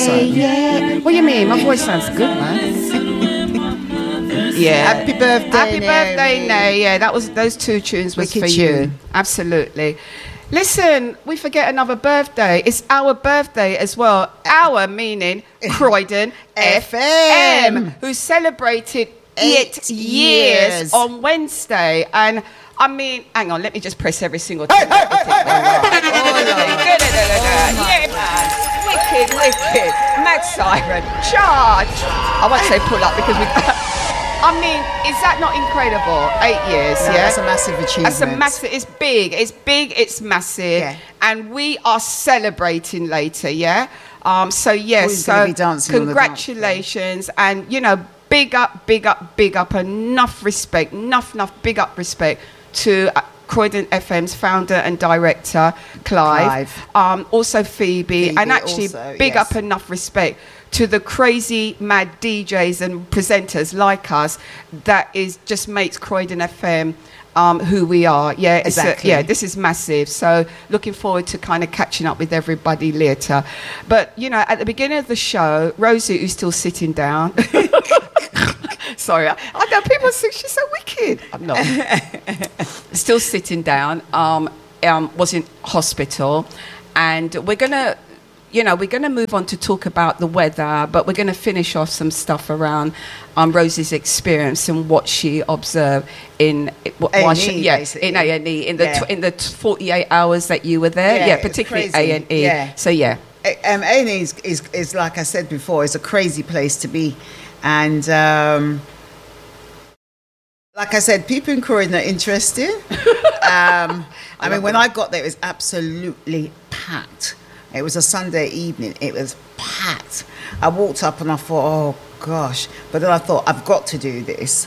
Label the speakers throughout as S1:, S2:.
S1: Yeah. What do you mean? My voice sounds good, man. Yeah.
S2: Happy birthday,
S1: Happy birthday, Nay. Yeah, those two tunes was
S2: Wicked
S1: for you.
S2: tune.
S1: Absolutely. Listen, we forget another birthday. It's our birthday as well. Our meaning Croydon FM, who celebrated 8 years on Wednesday. And I mean, hang on, let me just press every single thing. Yeah, man. Wicked. Mad Siren. Charge. I won't say pull up because we... I mean, is that not incredible? 8 years,
S2: No,
S1: yeah?
S2: that's a massive achievement.
S1: That's a massive... It's big, it's massive.
S2: Yeah.
S1: And we are celebrating later, yeah? So, yes,
S2: Who's gonna be dancing on the dance floor?
S1: congratulations. And, you know, big up, enough respect, big up respect to Croydon FM's founder and director, Clive. Also Phoebe, and actually
S2: also,
S1: big
S2: yes.
S1: up enough respect to the crazy mad DJs and presenters like us that is just makes Croydon FM who we are. Yeah,
S2: Exactly.
S1: This is massive. So looking forward to kind of catching up with everybody later. But, you know, at the beginning of the show, Rosie, who's still sitting down... Sorry, I know people think she's so wicked. I'm not. Still sitting down. Was in hospital, and we're gonna move on to talk about the weather, but we're gonna finish off some stuff around Rosie's experience and what she observed in
S2: A&E,
S1: in A&E in the 48 hours that you were there. Yeah, particularly A&E.
S2: Yeah.
S1: So yeah.
S2: A&E is like I said before, it's a crazy place to be. And like I said, people in Croydon are interested. I mean, when I got there, it was absolutely packed. It was a Sunday evening. It was packed. I walked up and I thought, oh, gosh. But then I thought, I've got to do this.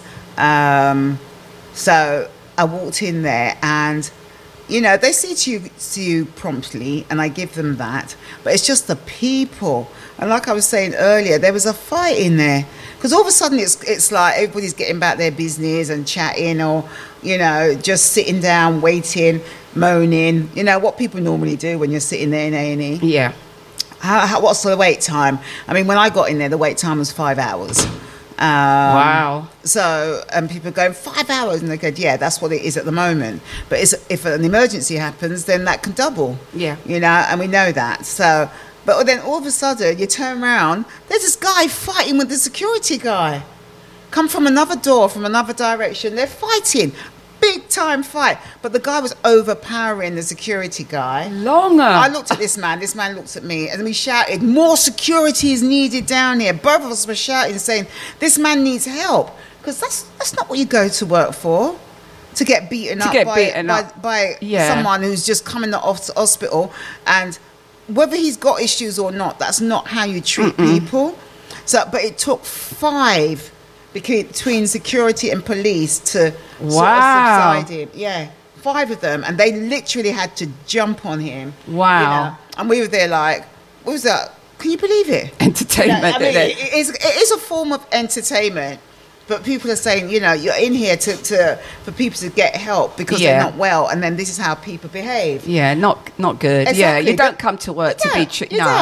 S2: So I walked in there and, you know, they see to you promptly, and I give them that. But it's just the people. And like I was saying earlier, there was a fight in there. Because all of a sudden it's like everybody's getting about their business and chatting, or, you know, just sitting down, waiting, moaning. You know, what people normally do when you're sitting there in A&E.
S1: Yeah.
S2: What's the wait time? I mean, when I got in there, the wait time was 5 hours.
S1: Wow.
S2: So, and people are going, 5 hours? And they go, yeah, that's what it is at the moment. But if an emergency happens, then that can double.
S1: Yeah.
S2: You know, and we know that. So... But then all of a sudden, you turn around, there's this guy fighting with the security guy. Come from another door, from another direction. They're fighting. Big time fight. But the guy was overpowering the security guy.
S1: Longer.
S2: I looked at this man looked at me, and we shouted, more security is needed down here. Both of us were shouting, saying, this man needs help. Because that's not what you go to work for. To get beaten up by someone who's just coming off the hospital, and... whether he's got issues or not, that's not how you treat people. So, but it took 5 between security and police to sort of subside him. Yeah, 5 of them, and they literally had to jump on him.
S1: Wow.
S2: You know? And we were there like, what was that? Can you believe it?
S1: Entertainment.
S2: You know, I mean, it is a form of entertainment. But people are saying, you know, you're in here for people to get help because they're not well, and then this is how people behave.
S1: Yeah, not good.
S2: Exactly.
S1: Yeah, you don't come to work to be...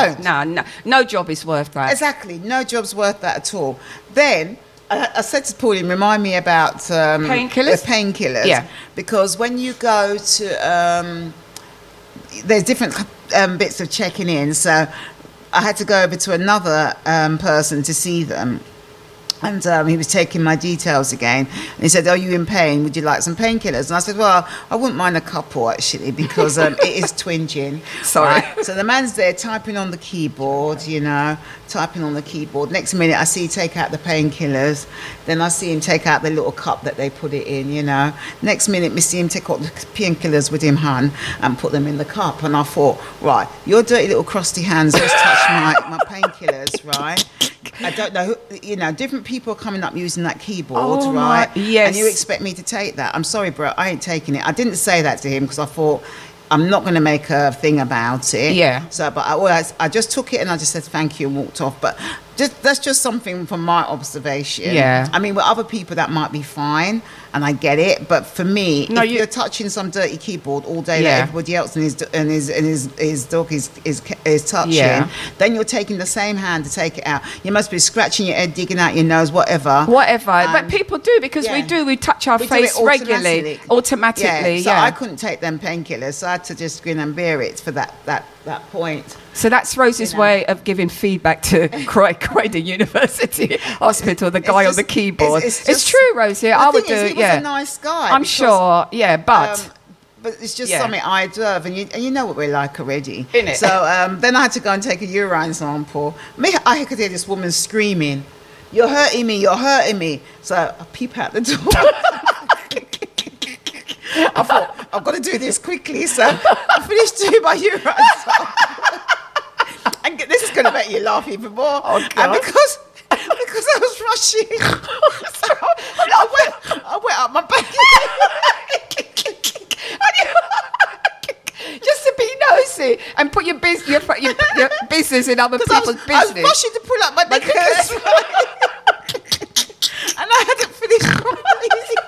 S1: No job is worth that.
S2: Exactly, no job's worth that at all. Then, I said to Pauline, remind me about...
S1: painkillers?
S2: The painkillers.
S1: Yeah.
S2: Because when you go to... there's different bits of checking in, so I had to go over to another person to see them. And he was taking my details again. And he said, are you in pain? Would you like some painkillers? And I said, well, I wouldn't mind a couple, actually, because it is twinging.
S1: Sorry.
S2: Right? So the man's there typing on the keyboard, you know, typing on the keyboard. Next minute, I see he take out the painkillers. Then I see him take out the little cup that they put it in, you know. Next minute, we see him take out the painkillers with him hand and put them in the cup. And I thought, right, your dirty little crusty hands just touched my painkillers, right? I don't know, you know, different people are coming up using that keyboard, right?
S1: Yes.
S2: And you expect me to take that. I'm sorry, bro, I ain't taking it. I didn't say that to him because I thought, I'm not going to make a thing about it.
S1: Yeah.
S2: So, but I just took it and I just said thank you and walked off. But That's just something from my observation.
S1: Yeah.
S2: I mean, with other people that might be fine, and I get it. But for me,
S1: No,
S2: if you're touching some dirty keyboard all day that everybody else and his dog is touching, then you're taking the same hand to take it out. You must be scratching your head, digging out your nose, whatever.
S1: But people do, because we touch our face regularly, automatically.
S2: So I couldn't take them painkillers, so I had to just grin and bear it for that point.
S1: So that's Rosie's way of giving feedback to Croydon University Hospital, the guy on the keyboard. It's true, Rosie. I would do it.
S2: He was a nice guy.
S1: I'm sure. Yeah, but
S2: it's just something I observe, and you know what we're like already.
S1: Innit?
S2: So then I had to go and take a urine sample. I could hear this woman screaming, "You're hurting me! You're hurting me!" So I peep out the door. I thought, I've got to do this quickly. So I finished doing my urine sample. And this is going to make you laugh even more.
S1: Oh, God.
S2: And because I was rushing, I went up my back.
S1: Just to be nosy and put your business in other people's business.
S2: I was rushing to pull up my knickers. And I hadn't finished crying.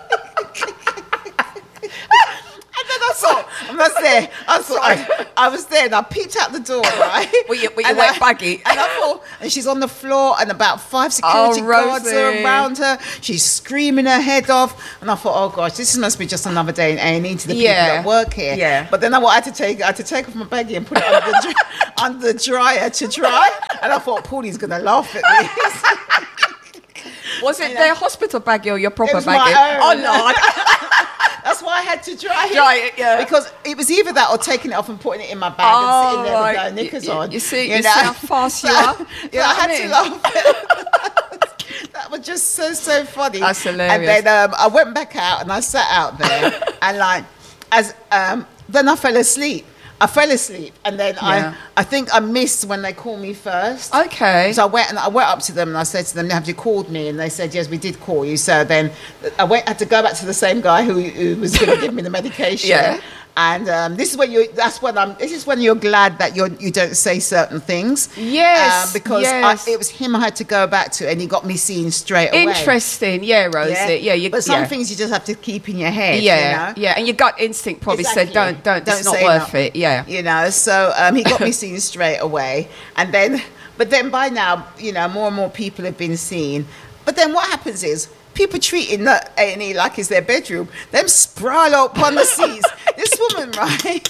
S2: I was there and I peeped out the door, right?
S1: with your wet baggy.
S2: And I thought, and she's on the floor and about 5 security guards are around her. She's screaming her head off. And I thought, oh gosh, this must be just another day in A&E to the people that work here.
S1: Yeah.
S2: But then I had to take off my baggy and put it under the dryer to dry. And I thought, Paulie's going to laugh at me.
S1: Was it their hospital baggy or your proper baggy?
S2: My own.
S1: Oh, Lord.
S2: That's why I had to dry
S1: it, yeah.
S2: Because it was either that or taking it off and putting it in my bag and sitting there with no knickers on.
S1: You see how fast you are?
S2: I had to laugh. That was just so funny.
S1: That's hilarious.
S2: And then I went back out and I sat out there and then I fell asleep. And then I think I missed when they called me first.
S1: Okay.
S2: So I went up to them and I said to them, "Have you called me?" And they said, "Yes, we did call you." So then I had to go back to the same guy who was going to give me the medication.
S1: Yeah.
S2: And this is when you're glad that you don't say certain things.
S1: Yes.
S2: Because it was him I had to go back to, and he got me seen straight away.
S1: Interesting. Yeah, Rosie. Yeah.
S2: But some things you just have to keep in your head.
S1: Yeah.
S2: You know?
S1: Yeah. And your gut instinct probably said, "Don't. It's not worth it." Yeah.
S2: You know. So he got me seen straight away, and then, but then by now, more and more people have been seen. But then what happens is, people treating that A&E like it's their bedroom. Them sprawl up on the seats. This woman, right?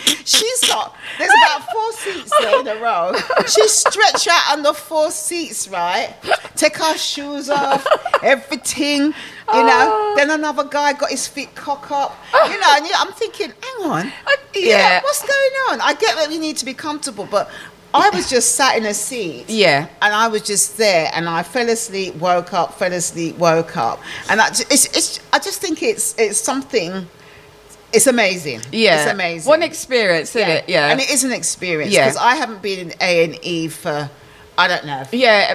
S2: There's about 4 seats there in a row. She's stretched out on the 4 seats, right? Take her shoes off, everything, you know. Then another guy got his feet cock up, and I'm thinking, hang on. What's going on? I get that we need to be comfortable, but I was just sat in a seat.
S1: Yeah.
S2: And I was just there, and I fell asleep, woke up, fell asleep, woke up. And I just think it's something. It's amazing.
S1: Yeah.
S2: It's amazing.
S1: One experience, isn't it? Yeah.
S2: And it is an experience.
S1: Yeah.
S2: Because I haven't been in A&E for, I don't know.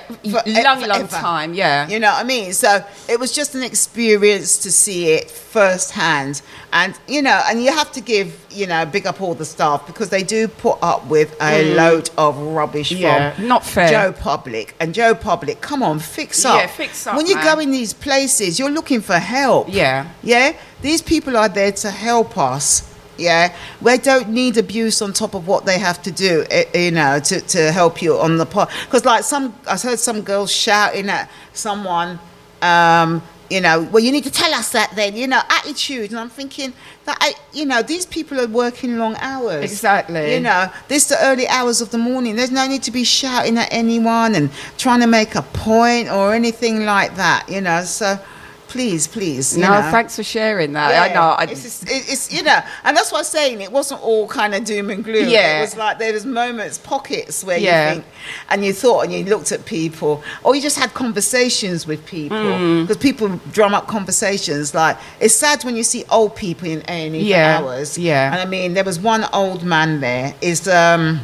S1: Long time, yeah.
S2: You know what I mean? So it was just an experience to see it firsthand. And, and you have to give, big up all the staff, because they do put up with a load of rubbish from
S1: not fair.
S2: Joe Public. And Joe Public, come on, fix up.
S1: Yeah, fix up,
S2: When you go in these places, you're looking for help.
S1: Yeah.
S2: Yeah? These people are there to help us. Yeah, we don't need abuse on top of what they have to do, to help you on the part. Because I heard some girls shouting at someone, well, you need to tell us that then, attitude. And I'm thinking that, these people are working long hours.
S1: Exactly.
S2: This the early hours of the morning. There's no need to be shouting at anyone and trying to make a point or anything like that, so... Please.
S1: Thanks for sharing that.
S2: Yeah.
S1: I know.
S2: It's and that's what I'm saying. It wasn't all kind of doom and gloom.
S1: Yeah.
S2: It was like there was pockets where you think, and you thought, and you looked at people, or you just had conversations with people, because people drum up conversations. Like, it's sad when you see old people in A&E for hours.
S1: Yeah.
S2: And I mean, there was one old man there. His son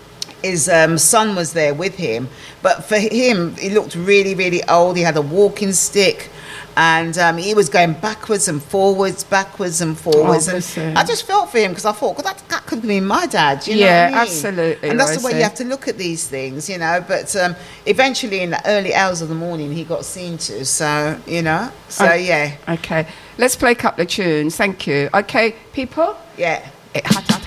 S2: was there with him, but for him, he looked really, really old. He had a walking stick. And he was going backwards and forwards.
S1: bless him.
S2: And I just felt for him because I thought, well, that could be my dad. You know
S1: Yeah,
S2: what I mean?
S1: absolutely,
S2: And that's the way
S1: Rosie.
S2: you have to look at these things, you know. But eventually, in the early hours of the morning, he got seen to. So, you know. So, yeah.
S1: Okay. Let's play a couple of tunes. Thank you. Okay, people?
S2: Yeah.
S1: Hot, hot,